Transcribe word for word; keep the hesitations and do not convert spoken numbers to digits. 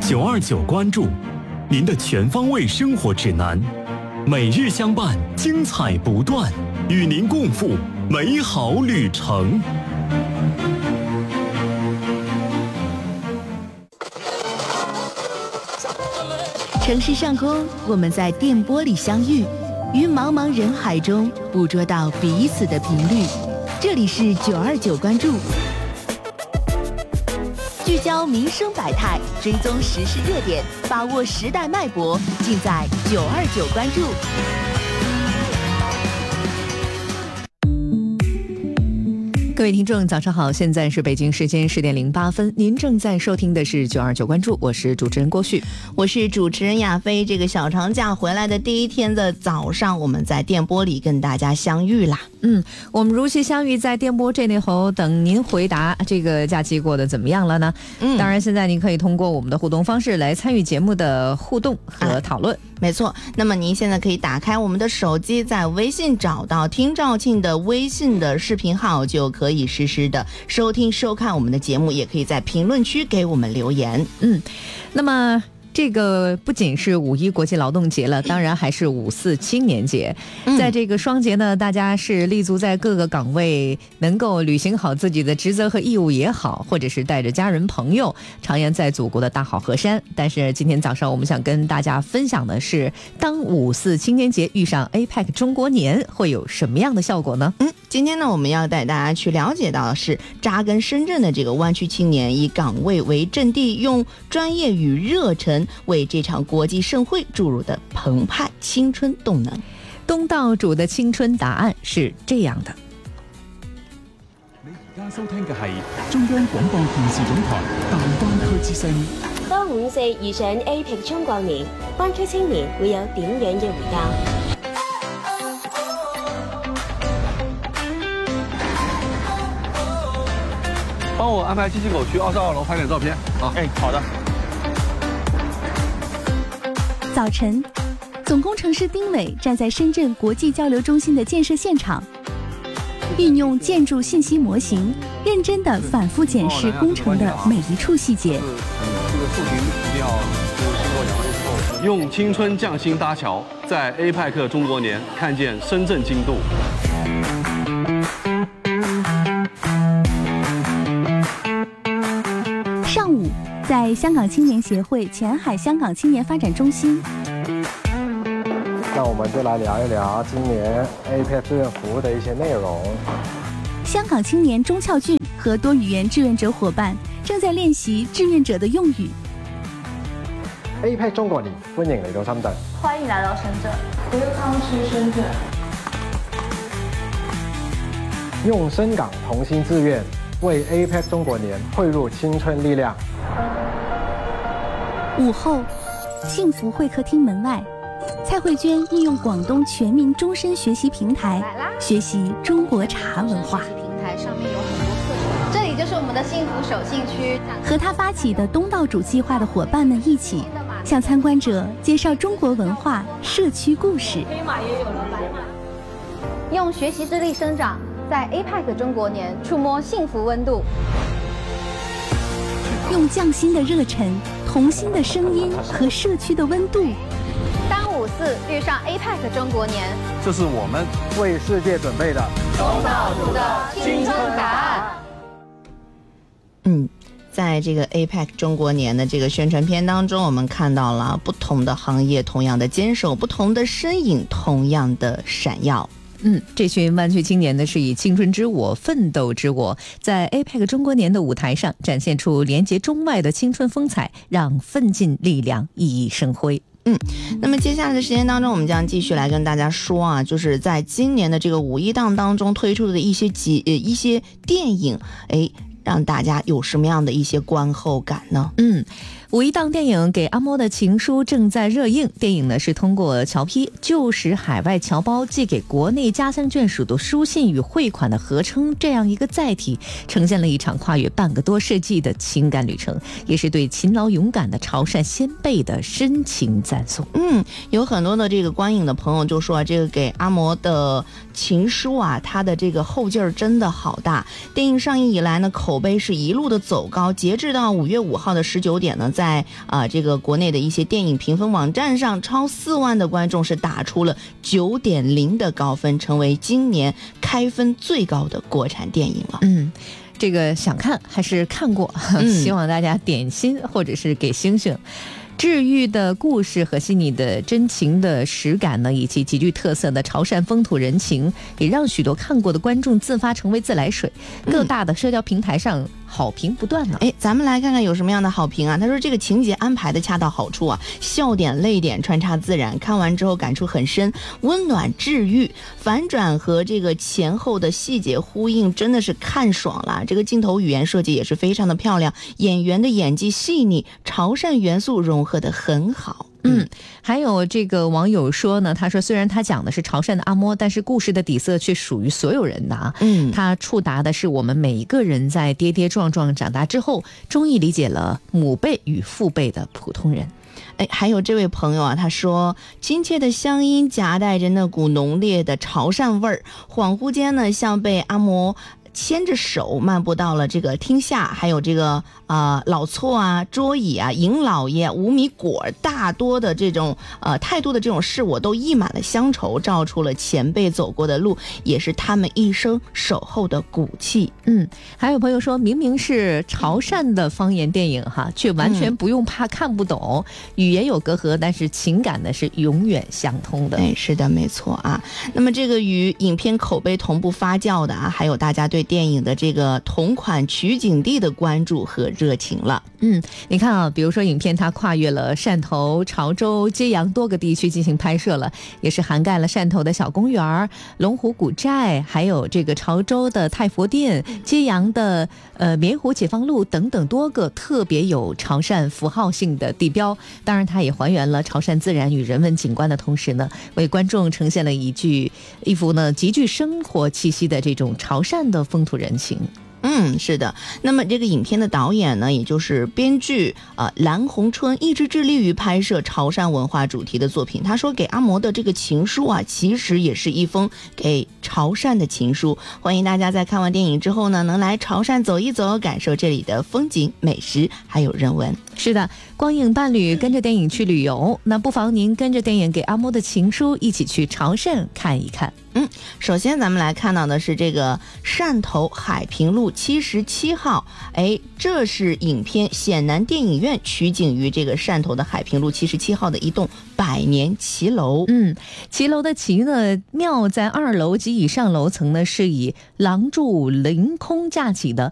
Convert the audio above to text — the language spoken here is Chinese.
九二九关注，您的全方位生活指南，每日相伴，精彩不断，与您共赴美好旅程。 城市上空，我们在电波里相遇，于茫茫人海中捕捉到彼此的频率。这里是九二九关注，聚焦民生百态，追踪时事热点，把握时代脉搏，尽在九二九关注。各位听众早上好，现在是北京时间十点零八分，您正在收听的是九二九关注，我是主持人郭旭， 我是主持人亚飞。这个小长假回来的第一天的早上，我们在电波里跟大家相遇啦。 嗯，我们如期相遇在电波这内头，等您回答这个假期过得怎么样了呢？嗯，当然现在您可以通过我们的互动方式来参与节目的互动和讨论。啊， 没错，那么您现在可以打开我们的手机，在微信找到听兆庆的微信的视频号，就可以实时的收听收看我们的节目，也可以在评论区给我们留言。 嗯，那么这个不仅是五一国际劳动节了，当然还是五四青年节。在这个双节呢，大家是立足在各个岗位，能够履行好自己的职责和义务也好，或者是带着家人朋友徜徉在祖国的大好河山。但是今天早上我们想跟大家分享的是，当五四青年节遇上 A P E C 中国年会有什么样的效果呢？ 嗯，今天呢我们要带大家去了解到的是扎根深圳的这个湾区青年，以岗位为阵地，用专业与热忱为这场国際盛會注入的澎湃青春動能。 東道主的青春答案是這樣的。 你而家收聽嘅係中央廣播電視總台大灣區之聲。 當五四遇上 A P E C 中國年，灣區青年會有點樣嘅回答？ 幫我安排機器狗去二十二樓拍點照片啊！哎，好的。 早晨，总工程师丁伟站在深圳国际交流中心的建设现场，运用建筑信息模型，认真地反复检视工程的每一处细节。 这个竖屏一定要经过两位之后，用青春匠心搭桥，在 A P E C 中国年看见深圳精度。 上午，在香港青年协会前海香港青年发展中心， 那我们就来聊一聊今年 A P E C 志愿服务的一些内容。 香港青年钟翘俊和多语言志愿者伙伴正在练习志愿者的用語。 A P E C 中國年，歡迎嚟到深圳。 歡迎來到深圳 ，Welcome to 深圳。 用深港同心志願為 A P E C 中國年匯入青春力量。 午後，幸福會客廳門外，蔡慧娟利用廣東全民終身學習平台學習中國茶文化。 平台上面有很多課程，這裡就是我們的幸福手信區。 和他發起的東道主計劃的夥伴們一起，向參觀者介紹中國文化、社區故事。 黑馬也有了，白馬。用學習之力生長，在 A P E C 中國年觸摸幸福溫度。 用匠心的熱忱、童心的聲音和社區的溫度。 當五四遇上 A P E C 中國年， 這是我們為世界準備的東道主的青春答案。 嗯，在这个 A P E C 中国年的这个宣传片当中，我们看到了不同的行业同样的坚守，不同的身影同样的闪耀。 嗯，这群湾区青年呢，是以青春之我、奋斗之我，在 A P E C 中国年的舞台上展现出连接中外的青春风采，让奋进力量熠熠生辉。 嗯，那么接下来的时间当中，我们将继续来跟大家说啊，就是在今年的这个五一档当中推出的一些几呃一些电影，哎，让大家有什么样的一些观后感呢？ 嗯。五一档电影《给阿莫的情书》正在热映。电影呢是通过侨批旧时海外侨胞寄给国内家乡眷属的书信与汇款的合称这样一个载体，呈现了一场跨越半个多世纪的情感旅程，也是对勤劳勇敢的潮汕先辈的深情赞颂。 嗯，有很多的这个观影的朋友就说，这个《给阿莫的情书》啊，它的这个后劲儿真的好大。电影上映以来呢，口口碑是一路的走高，截至到五月五号的十九点呢，在啊、呃、这个国内的一些电影评分网站上，超四万的观众是打出了九点零的高分，成为今年开分最高的国产电影了。 嗯。这个想看还是看过，嗯、希望大家点心或者是给星星。治愈的故事和细腻的真情的实感呢，以及极具特色的潮汕风土人情，也让许多看过的观众自发成为自来水。各大的社交平台上好评不断呢。 哎，咱们来看看有什么样的好评啊？他说这个情节安排的恰到好处啊，笑点泪点穿插自然，看完之后感触很深，温暖治愈，反转和这个前后的细节呼应，真的是看爽了。这个镜头语言设计也是非常的漂亮，演员的演技细腻，潮汕元素融合的很好。 嗯，还有这个网友说呢，他说虽然他讲的是潮汕的阿嬷，但是故事的底色却属于所有人的啊。嗯，他触达的是我们每一个人在跌跌撞撞长大之后，终于理解了母辈与父辈的普通人。 哎，还有这位朋友啊，他说亲切的乡音夹带着那股浓烈的潮汕味儿，恍惚间呢，像被阿嬷牵着手漫步到了这个厅下，还有这个呃老厝啊、桌椅啊、尹老爷、五米果，大多的这种呃太多的这种事我都溢满了乡愁，照出了前辈走过的路，也是他们一生守候的骨气。 嗯，还有朋友说明明是潮汕的方言电影哈，却完全不用怕看不懂，嗯、语言有隔阂，但是情感呢是永远相通的。 哎，是的，没错啊。那么这个与影片口碑同步发酵的啊，还有大家对电影的这个同款取景地的关注和热情了。 嗯，你看啊，比如说影片它跨越了汕头、潮州、揭阳多个地区进行拍摄了，也是涵盖了汕头的小公园、龙湖古寨，还有这个潮州的太佛殿、揭阳的呃棉湖解放路等等多个特别有潮汕符号性的地标。当然它也还原了潮汕自然与人文景观的同时呢，为观众呈现了一句一幅呢极具生活气息的这种潮汕的风土人情。 嗯，是的。那么这个影片的导演呢，也就是编剧啊、呃、蓝洪春，一直致力于拍摄潮汕文化主题的作品。他说给阿嬷的这个情书啊，其实也是一封给潮汕的情书。欢迎大家在看完电影之后呢，能来潮汕走一走，感受这里的风景、美食还有人文。 是的，光影伴侣跟着电影去旅游，那不妨您跟着电影给阿嬷的情书一起去潮汕看一看。 嗯，首先咱们来看到的是这个汕头海平路七十七号，哎，这是影片显南电影院取景于这个汕头的海平路七十七号的一栋百年骑楼。 嗯，骑楼的骑呢，庙在二楼及以上楼层呢是以廊柱凌空架起的